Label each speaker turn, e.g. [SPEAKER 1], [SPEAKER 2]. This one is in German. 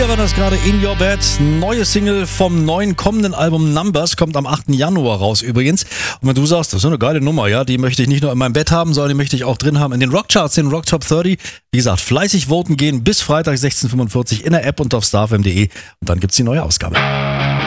[SPEAKER 1] Lieder waren das gerade, In Your Bed. Neue Single vom neuen kommenden Album Numbers, kommt am 8. Januar raus übrigens. Und wenn du sagst, das ist so eine geile Nummer, ja, die möchte ich nicht nur in meinem Bett haben, sondern die möchte ich auch drin haben in den Rockcharts, den Rock Top 30. Wie gesagt, fleißig voten gehen bis Freitag 16:45 in der App und auf starfm.de. Und dann gibt's die neue Ausgabe.